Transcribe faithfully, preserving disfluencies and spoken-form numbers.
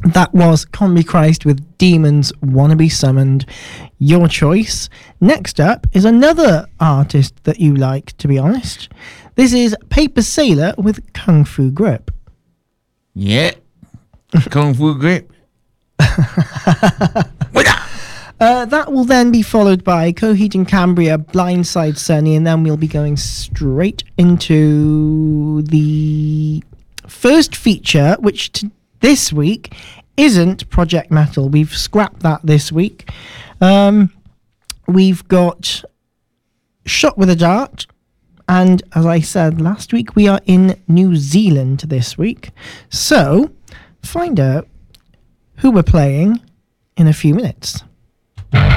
That was Combi Christ with Demons Wanna Be Summoned. Your choice. Next up is another artist that you like, to be honest. This is Paper Sailor with Kung Fu Grip. Yeah. Kung Fu Grip. Uh, that will then be followed by Coheed and Cambria, Blindside Sunny, and then we'll be going straight into the first feature, which t- this week isn't Project Metal. We've scrapped that this week. Um, we've got Shot with a Dart, and as I said last week, we are in New Zealand this week. So, find out who we're playing in a few minutes.